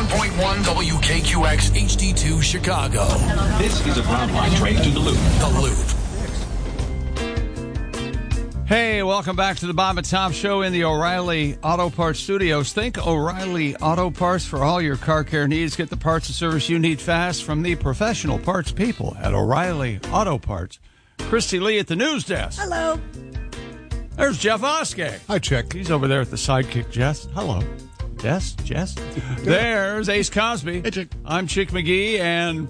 101.1 WKQX HD2 Chicago. This is a Brown Line train to the Loop. The Loop. Hey, welcome back to the Bob and Tom Show in the O'Reilly Auto Parts Studios. Think O'Reilly Auto Parts for all your car care needs. Get the parts and service you need fast from the professional parts people at O'Reilly Auto Parts. Christy Lee at the news desk. Hello. There's Jeff Oskey. Hi, Chick. He's over there at the sidekick, Jess. Hello. Jess. There's Ace Cosby. Hey, Chick. I'm Chick McGee, and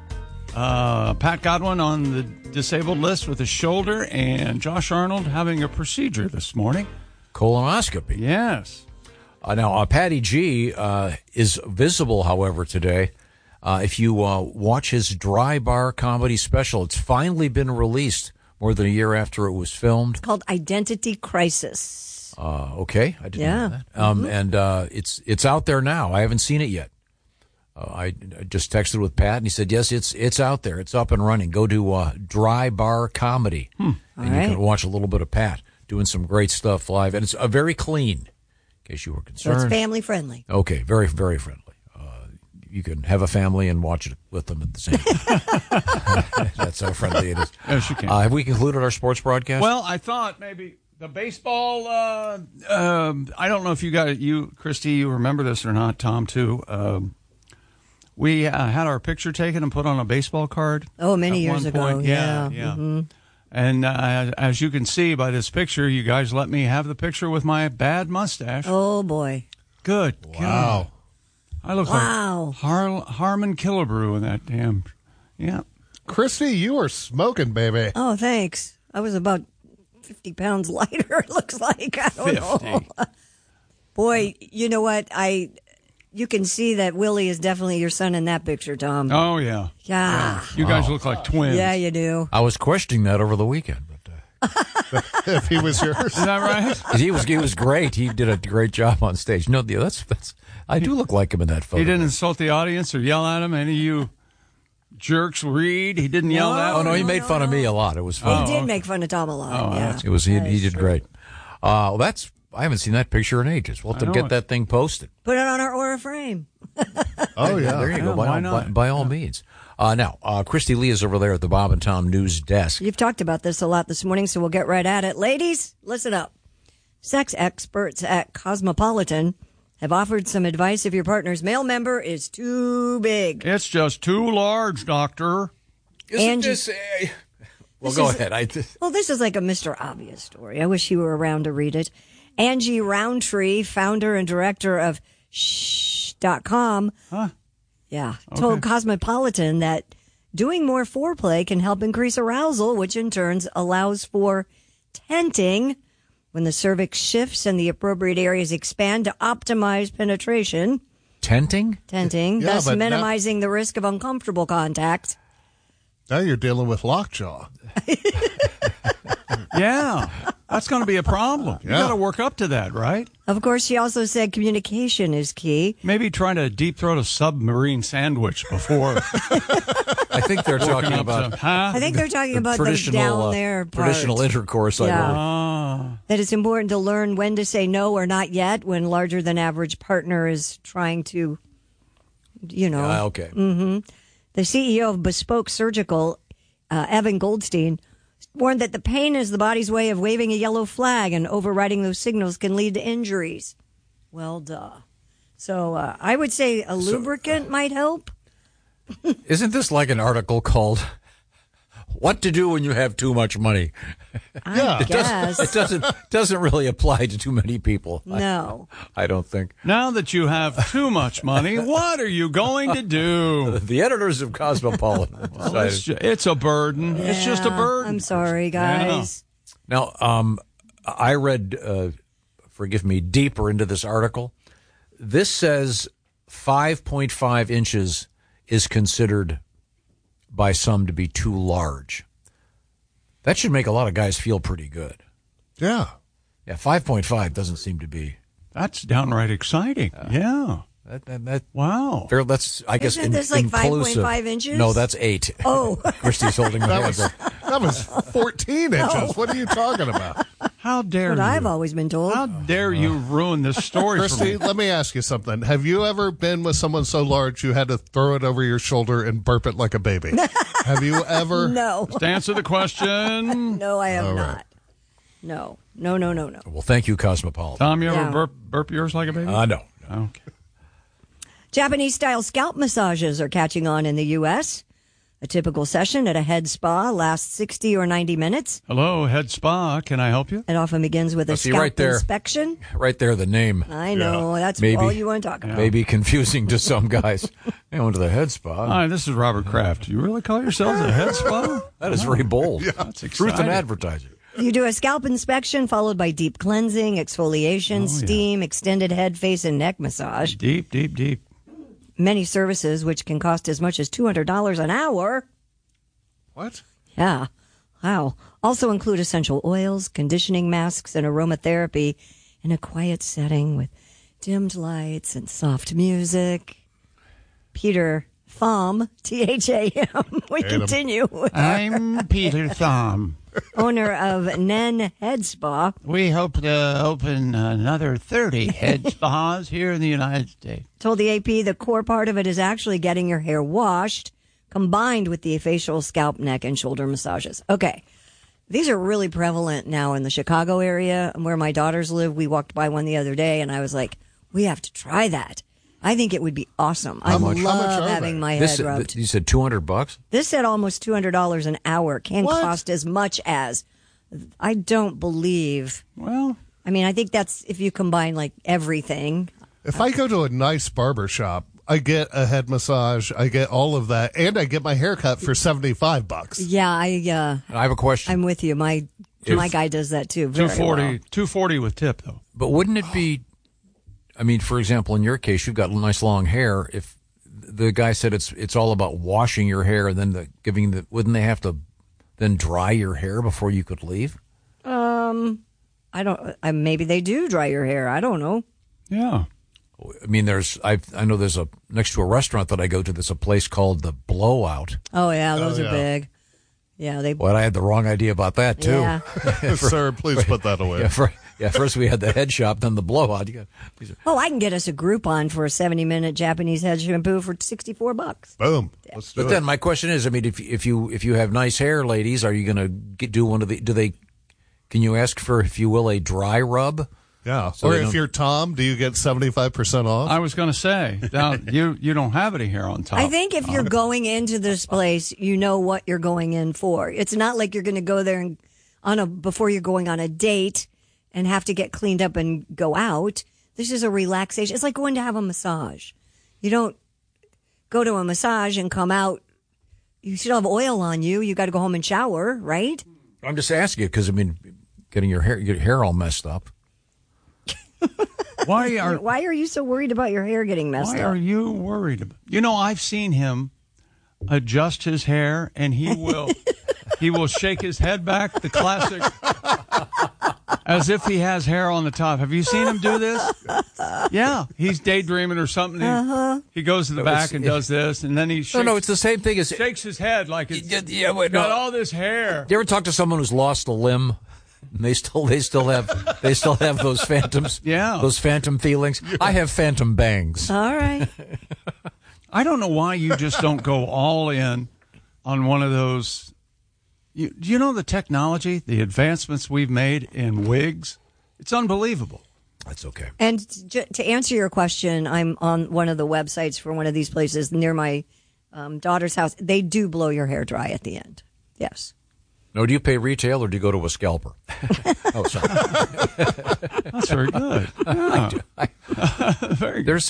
Pat Godwin on the disabled list with his shoulder, and Josh Arnold having a procedure this morning. Colonoscopy. Yes. Now, Patty G is visible, however, today. If you watch his Dry Bar comedy special, it's finally been released more than a year after it was filmed. It's called Identity Crisis. Okay, I didn't know that. And it's out there now. I haven't seen it yet. I just texted with Pat, and he said, yes, it's out there. It's up and running. Go to Dry Bar Comedy, and you can watch a little bit of Pat doing some great stuff live. And it's very clean, in case you were concerned. So it's family friendly. Okay, very, very friendly. You can have a family and watch it with them at the same time. That's how friendly it is. Yes, you can. Have we concluded our sports broadcast? Well, I thought maybe the baseball, I don't know if you, Christy, you remember this or not, Tom, too. We had our picture taken and put on a baseball card. Oh, many years ago. Yeah. Mm-hmm. And as you can see by this picture, you guys let me have the picture with my bad mustache. Oh, boy. Good. Wow. God. I look like Harmon Killebrew in that damn. Yeah. Christy, you are smoking, baby. Oh, thanks. I was about 50 pounds lighter, it looks like. I don't know. Boy, you know what? You can see that Willie is definitely your son in that picture, Tom. Oh, yeah. Yeah. You guys look like twins. Yeah, you do. I was questioning that over the weekend. If he was yours. Is that right? He was great. He did a great job on stage. No, that's. I do look like him in that photo. He didn't insult the audience or yell at him. Any of you jerks read. He didn't yell at him. Oh no, he made fun of me a lot. It was fun. He did make fun of Tom a lot. Yeah. It was he did great. Well, I haven't seen that picture in ages. We'll have to get that thing posted. Put it on our Aura frame. Oh yeah, there you go. Why not? By all means. Now, Christy Lee is over there at the Bob and Tom News Desk. You've talked about this a lot this morning, so we'll get right at it. Ladies, listen up. Sex experts at Cosmopolitan have offered some advice if your partner's male member is too big. It's just too large, doctor. Isn't this well, go ahead. Well, this is like a Mr. Obvious story. I wish you were around to read it. Angie Roundtree, founder and director of Shh.com, told Cosmopolitan that doing more foreplay can help increase arousal, which in turn allows for tenting when the cervix shifts and the appropriate areas expand to optimize penetration. Tenting, thus minimizing the risk of uncomfortable contact. Now you're dealing with lockjaw. Yeah, that's going to be a problem. You got to work up to that, right? Of course, she also said communication is key. Maybe trying to deep throat a submarine sandwich before. I think they're talking about. I think they're talking about the down there part. Traditional intercourse. That it's important to learn when to say no or not yet when larger than average partner is trying to, okay. Mm-hmm. The CEO of Bespoke Surgical, Evan Goldstein, warned that the pain is the body's way of waving a yellow flag, and overriding those signals can lead to injuries. Well, duh. So I would say a lubricant might help. Isn't this like an article called "What to Do When You Have Too Much Money"? I guess. It doesn't really apply to too many people. No. I don't think. Now that you have too much money, what are you going to do? The editors of Cosmopolitan decided. It's a burden. Yeah, it's just a burden. I'm sorry, guys. Yeah. Now, I read, forgive me, deeper into this article. This says 5.5 inches is considered by some to be too large. That should make a lot of guys feel pretty good. Yeah. Yeah, 5.5 doesn't seem to be. That's downright exciting. Yeah. Wow. Fair, that's, I guess, Isn't this like inclusive. 5.5 inches? No, that's 8. Oh. Christy's holding my hands up. That was 14 inches. What are you talking about? How dare What you? I've always been told. How dare you ruin this story for Christy, me? let me ask you something. Have you ever been with someone so large you had to throw it over your shoulder and burp it like a baby? Have you ever? No. To answer the question, No, I have All right. not. No. Well, thank you, Cosmopolitan. Tom, you ever Yeah. burp yours like a baby? No. Okay. Japanese-style scalp massages are catching on in the U.S. A typical session at a head spa lasts 60 or 90 minutes. Hello, Head Spa. Can I help you? It often begins with a see, scalp right there. inspection. Right there, the name. I know. That's Maybe. all you want to talk about. May be confusing to some guys. They went to the head spa. Hi, this is Robert Kraft. You really call yourselves a Head Spa? That is very bold. That's Truth in exciting. advertising. You do a scalp inspection followed by deep cleansing, exfoliation, steam, extended head, face, and neck massage. Deep, deep, deep. Many services, which can cost as much as $200 an hour. What? Yeah. Wow. Also include essential oils, conditioning masks, and aromatherapy in a quiet setting with dimmed lights and soft music. Peter Thom, T-H-A-M. We continue. I'm Peter Thom. Owner of Nen Head Spa. We hope to open another 30 head spas here in the United States. Told the AP the core part of it is actually getting your hair washed, combined with the facial, scalp, neck, and shoulder massages. Okay. These are really prevalent now in the Chicago area where my daughters live. We walked by one the other day, and I was like, we have to try that. I think it would be awesome. I How much love are having they? my This, head rubbed. you said $200? This said almost $200 an hour. Can What? cost as much as. I don't believe. Well, I mean, I think that's if you combine like everything. If I go to a nice barber shop, I get a head massage, I get all of that, and I get my hair cut for $75. Yeah, I have a question. I'm with you. My guy does that too. Very 240, well. 240 with tip, though. But wouldn't it be, I mean, for example, in your case, you've got nice long hair. If the guy said it's all about washing your hair and then wouldn't they have to then dry your hair before you could leave? I don't. Maybe they do dry your hair. I don't know. Yeah. I mean, I know there's next to a restaurant that I go to, there's a place called the Blowout. Oh yeah, those Oh, are yeah. big. Yeah, they. Well, I had the wrong idea about that too. Yeah. Sir, please put that away. First we had the head shop, then the Blowout. Oh, I can get us a Groupon for a 70-minute Japanese head shampoo for $64. Boom. Let's do But it. then my question is, I mean, if you have nice hair, ladies, are you going to do one of the? Can you ask for, if you will, a dry rub? Yeah. So or they if don't- you're Tom, do you get 75% off? I was going to say, now, you don't have any hair on top. I think if you're going into this place, you know what you're going in for. It's not like you're going to go there and before you're going on a date and have to get cleaned up and go out. This is a relaxation. It's like going to have a massage. You don't go to a massage and come out. You still have oil on you. You got to go home and shower, right? I'm just asking you because, I mean, getting your hair all messed up. Why are Why are you so worried about your hair getting messed Why up? are you worried about? You know, I've seen him adjust his hair, and he will shake his head back, the classic, as if he has hair on the top. Have you seen him do this? Yeah, he's daydreaming or something. He goes to the back and does this, and then he shakes, No, it's the same thing as. shakes his head like it's Yeah, wait, no. got all this hair. You ever talk to someone who's lost a limb? And they still have those phantoms. Yeah. Those phantom feelings. I have phantom bangs. All right. I don't know why you just don't go all in on one of those. Do you know the technology, the advancements we've made in wigs? It's unbelievable. That's okay. And to answer your question, I'm on one of the websites for one of these places near my daughter's house. They do blow your hair dry at the end. Yes. No, do you pay retail or do you go to a scalper? Oh, sorry. That's very good. Yeah. Very good.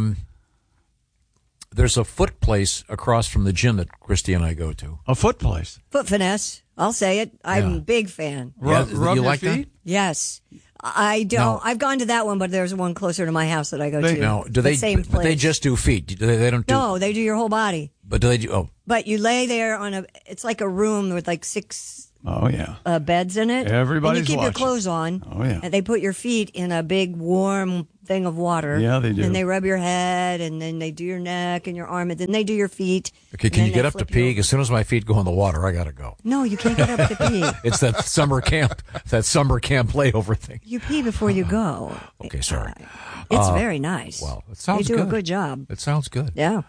There's a foot place across from the gym that Christy and I go to. A foot place. Foot finesse. I'll say it. I'm Yeah. a big fan. Rub you your like that? feet? Yes. I don't. No. I've gone to that one, but there's one closer to my house that I go to. No, do The they? Same But they place. just do feet. They don't do. No, they do your whole body. But do they do? Oh, But you lay there on it's like a room with like 6 Oh, yeah. beds in it. Everybody's And you keep your watching. clothes on. Oh, yeah. And they put your feet in a big warm thing of water. Yeah, they do. And they rub your head, and then they do your neck and your arm, and then they do your feet. Okay, can you get up to pee? As soon as my feet go in the water, I got to go. No, you can't get up to pee. It's that summer camp layover thing. You pee before you go. Okay, sorry. It's very nice. Well, it sounds good. They do good. a good job. It sounds good. Yeah.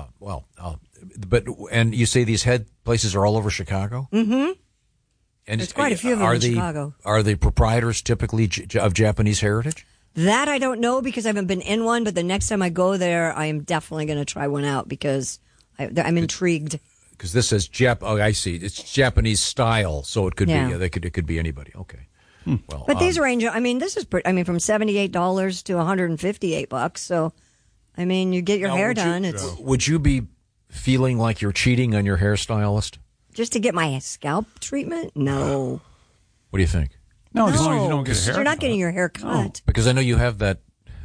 And you say these head places are all over Chicago? Mm-hmm. And there's quite a few of them in Chicago. Are the proprietors typically of Japanese heritage? That I don't know because I haven't been in one, but the next time I go there, I am definitely going to try one out because I'm intrigued. Because this says I see. It's Japanese style, so it could be. It could be anybody. Okay. Well, but these range. I mean, this is from $78 to $158. So, I mean, you get your hair done. Would you be feeling like you're cheating on your hairstylist? Just to get my scalp treatment? No. What do you think? No, as long as you don't get a haircut. You're not getting your hair cut. No, because I know you have that.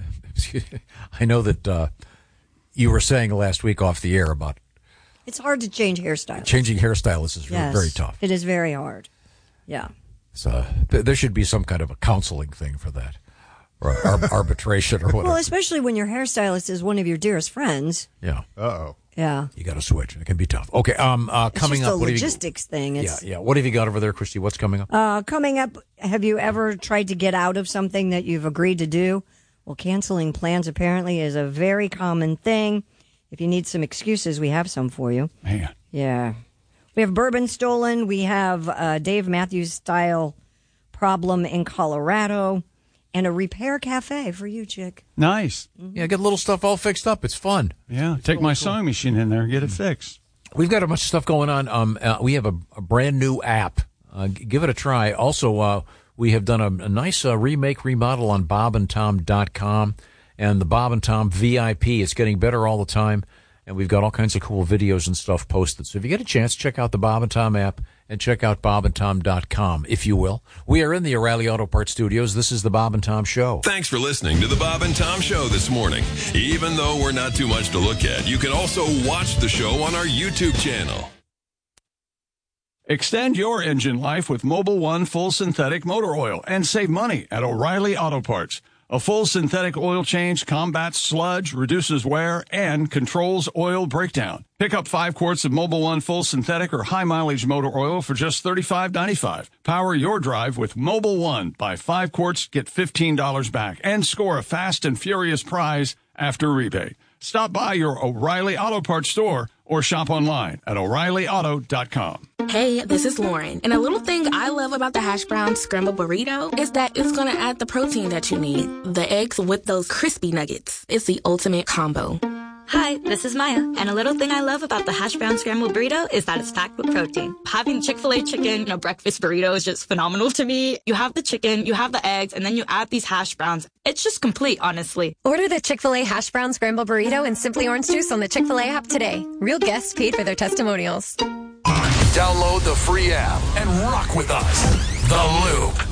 I know that you were saying last week off the air about. It's hard to change hairstyles. Changing hairstylists is very tough. It is very hard. Yeah. So there should be some kind of a counseling thing for that, or arbitration or whatever. Well, especially when your hairstylist is one of your dearest friends. Yeah. Uh-oh. Yeah. You got to switch. It can be tough. Okay. Coming it's just up, a logistics thing. Yeah. What have you got over there, Christy? What's coming up? Coming up, have you ever tried to get out of something that you've agreed to do? Well, canceling plans apparently is a very common thing. If you need some excuses, we have some for you. Man. Yeah. We have bourbon stolen. We have Dave Matthews style problem in Colorado, and a repair cafe for you, Chick. Nice. Yeah, get little stuff all fixed up. It's fun. Yeah, take my sewing machine in there and get it fixed. We've got a bunch of stuff going on. We have a brand new app. Give it a try. Also, we have done a nice remodel on bobandtom.com and the Bob and Tom VIP. It's getting better all the time, and we've got all kinds of cool videos and stuff posted. So if you get a chance, check out the Bob and Tom app and check out bobandtom.com, if you will. We are in the O'Reilly Auto Parts Studios. This is the Bob and Tom Show. Thanks for listening to the Bob and Tom Show this morning. Even though we're not too much to look at, you can also watch the show on our YouTube channel. Extend your engine life with Mobil 1 full synthetic motor oil and save money at O'Reilly Auto Parts. A full synthetic oil change combats sludge, reduces wear, and controls oil breakdown. Pick up 5 quarts of Mobil 1 full synthetic or high-mileage motor oil for just $35.95. Power your drive with Mobil 1. Buy 5 quarts, get $15 back, and score a fast and furious prize after rebate. Stop by your O'Reilly Auto Parts store or shop online at O'ReillyAuto.com. Hey, this is Lauren. And a little thing I love about the hash brown scrambled burrito is that it's going to add the protein that you need. The eggs with those crispy nuggets. It's the ultimate combo. Hi, this is Maya, and a little thing I love about the hash brown scrambled burrito is that it's packed with protein. Having Chick-fil-A chicken in a breakfast burrito is just phenomenal to me. You have the chicken, you have the eggs, and then you add these hash browns. It's just complete, honestly. Order the Chick-fil-A hash brown scrambled burrito and Simply Orange Juice on the Chick-fil-A app today. Real guests paid for their testimonials. Download the free app and rock with us. The Loop.